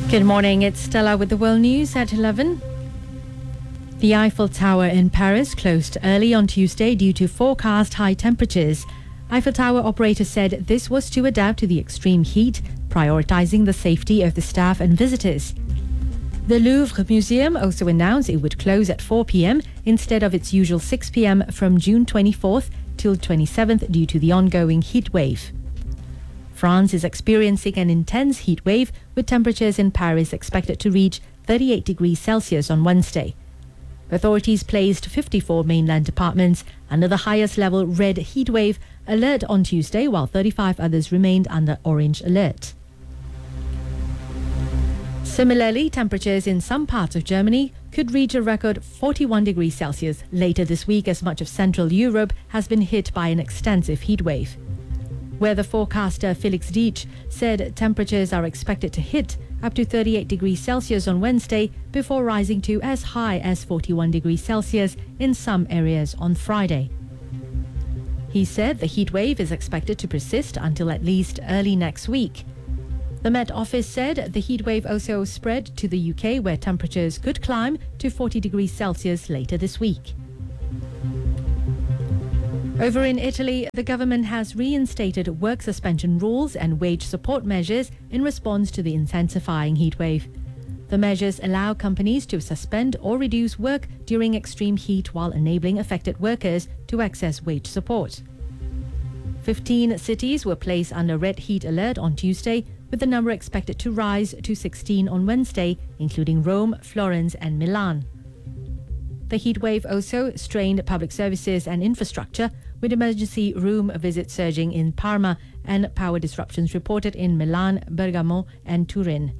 Good morning, it's Stella with the World News at 11. The Eiffel Tower in Paris closed early on Tuesday due to forecast high temperatures. Eiffel Tower operators said this was to adapt to the extreme heat, prioritizing the safety of the staff and visitors. The Louvre Museum also announced it would close at 4 p.m. instead of its usual 6 p.m. from June 24th till 27th due to the ongoing heat wave. France is experiencing an intense heat wave with temperatures in Paris expected to reach 38 degrees Celsius on Wednesday. Authorities placed 54 mainland departments under the highest level red heat wave alert on Tuesday, while 35 others remained under orange alert. Similarly, temperatures in some parts of Germany could reach a record 41 degrees Celsius later this week, as much of Central Europe has been hit by an extensive heat wave. Weather forecaster Felix Dietsch said temperatures are expected to hit up to 38 degrees Celsius on Wednesday before rising to as high as 41 degrees Celsius in some areas on Friday. He said the heat wave is expected to persist until at least early next week. The Met Office said the heat wave also spread to the UK, where temperatures could climb to 40 degrees Celsius later this week. Over in Italy, the government has reinstated work suspension rules and wage support measures in response to the intensifying heatwave. The measures allow companies to suspend or reduce work during extreme heat while enabling affected workers to access wage support. 15 cities were placed under red heat alert on Tuesday, with the number expected to rise to 16 on Wednesday, including Rome, Florence and Milan. The heatwave also strained public services and infrastructure, with emergency room visits surging in Parma and power disruptions reported in Milan, Bergamo and Turin.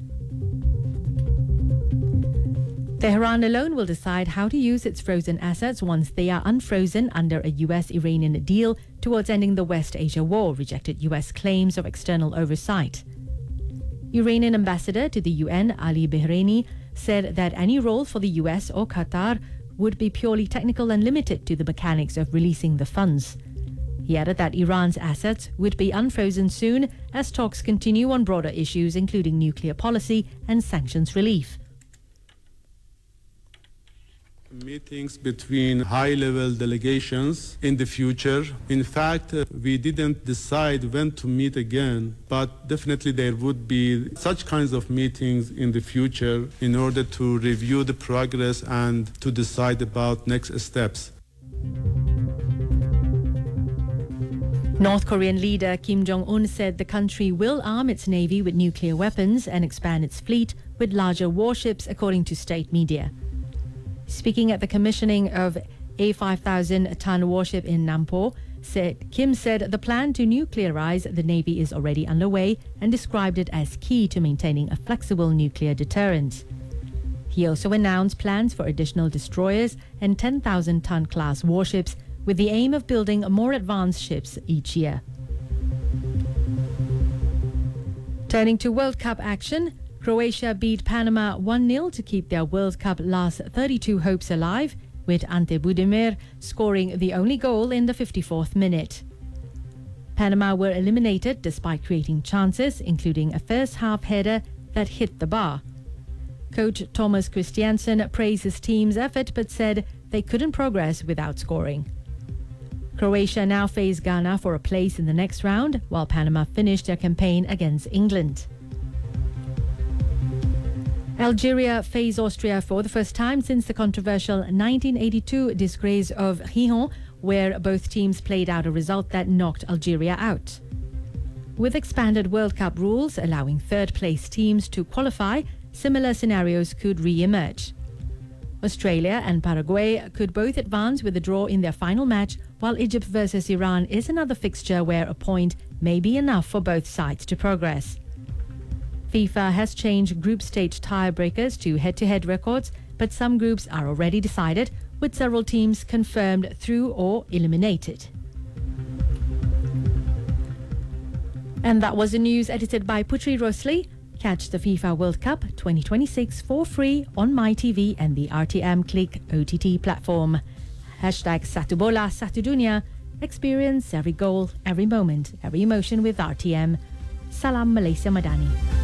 Tehran alone will decide how to use its frozen assets once they are unfrozen under a US-Iranian deal towards ending the West Asia war, rejected US claims of external oversight. Iranian ambassador to the UN, Ali Behraini, said that any role for the US or Qatar would be purely technical and limited to the mechanics of releasing the funds. He added that Iran's assets would be unfrozen soon as talks continue on broader issues including nuclear policy and sanctions relief. Meetings between high-level delegations in the future. In fact, we didn't decide when to meet again, but definitely there would be such kinds of meetings in the future in order to review the progress and to decide about next steps. North Korean leader Kim Jong-un said the country will arm its navy with nuclear weapons and expand its fleet with larger warships, according to state media. Speaking at the commissioning of a 5,000-ton warship in Nampo, Kim said the plan to nuclearize the Navy is already underway and described it as key to maintaining a flexible nuclear deterrent. He also announced plans for additional destroyers and 10,000-ton class warships with the aim of building more advanced ships each year. Turning to World Cup action, Croatia beat Panama 1-0 to keep their World Cup last 32 hopes alive, with Ante Budimir scoring the only goal in the 54th minute. Panama were eliminated despite creating chances, including a first-half header that hit the bar. Coach Thomas Christiansen praised his team's effort but said they couldn't progress without scoring. Croatia now face Ghana for a place in the next round, while Panama finished their campaign against England. Algeria face Austria for the first time since the controversial 1982 disgrace of Gijón, where both teams played out a result that knocked Algeria out. With expanded World Cup rules allowing third-place teams to qualify, similar scenarios could re-emerge. Australia and Paraguay could both advance with a draw in their final match, while Egypt versus Iran is another fixture where a point may be enough for both sides to progress. FIFA has changed group stage tiebreakers to head-to-head records, but some groups are already decided, with several teams confirmed through or eliminated. And that was the news edited by Putri Rosli. Catch the FIFA World Cup 2026 for free on MyTV and the RTM Click OTT platform. Hashtag Satu Bola Satu Dunia. Experience every goal, every moment, every emotion with RTM. Salam Malaysia Madani.